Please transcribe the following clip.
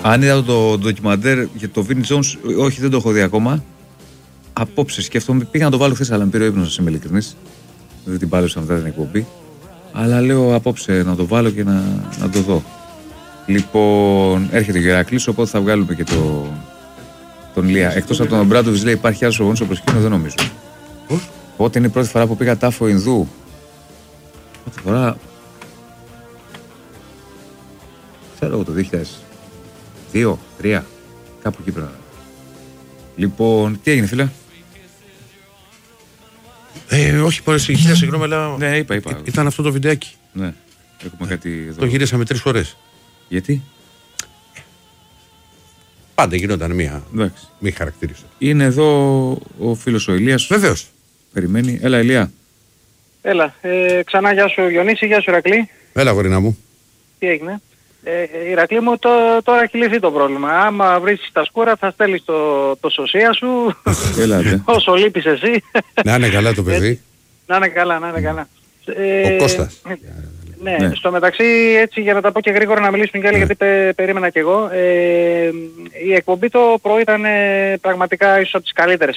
Αν είδα το ντοκιμαντέρ για το Vin Jones, όχι, δεν το έχω δει ακόμα. Απόψε σκέφτομαι, πήγα να το βάλω χθες, αλλά με πήρε ο ύπνος, να είμαι ειλικρινής. Δεν την πάλεψα μετά την εκπομπή. Αλλά λέω απόψε να το βάλω και να το δω. Λοιπόν, έρχεται ο Ηρακλής, οπότε θα βγάλουμε και τον Λία. Εκτός από τον Αμπράντοβιτς, λέει, υπάρχει άλλος προπονητής στο προσκήνιο, δεν νομίζω. Οπότε είναι η πρώτη φορά που πήγα τάφο Ινδού. Πρώτη φορά. Ξέρω εγώ το 2002, 2003, κάπου εκεί πρέπει. Λοιπόν, τι έγινε, φίλε? Όχι, χίλια συγγνώμη, αλλά. Ναι, είπα. Ήταν αυτό το βιντεάκι. Ναι, έχουμε κάτι εδώ. Το γυρίσαμε 3 φορές. Γιατί? Πάντα γινόταν μη χαρακτήρισε. Είναι εδώ ο φίλος ο Ηλίας. Βεβαίως. Περιμένει. Έλα, Ηλία. Έλα. Ξανά γεια σου Διονύση, γεια σου Ηρακλή. Έλα, γορίνα μου. Τι έγινε? Ηρακλή μου, τώρα έχει λυθεί το πρόβλημα. Άμα βρεις τα σκούρα θα στέλνεις το σωσία σου. Έλατε. Όσο λείπεις εσύ. Να είναι καλά το παιδί. Να είναι καλά. Ο Κώστας. Ναι, στο μεταξύ, έτσι για να τα πω και γρήγορα να μιλήσουν κι άλλοι, γιατί περίμενα κι εγώ. Η εκπομπή το πρωί ήταν πραγματικά ίσως από τις καλύτερες